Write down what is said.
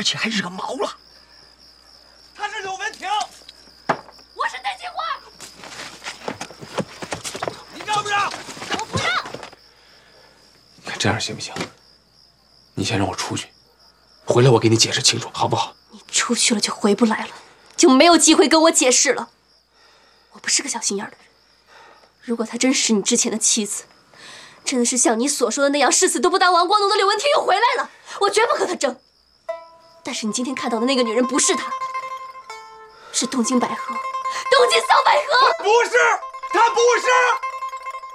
而且还惹毛了。 他是柳文婷， 我是邓金花。 你让不让？ 我不让。 你看这样行不行？你先让我出去，回来我给你解释清楚，好不好？ 你出去了就回不来了，就没有机会跟我解释了。我不是个小心眼的人，如果她真是你之前的妻子，真的是像你所说的那样誓死都不当亡光奴的柳文婷又回来了，我绝不和她争。但是你今天看到的那个女人不是她，是东京百合，东京桑百合。 不是，她不是。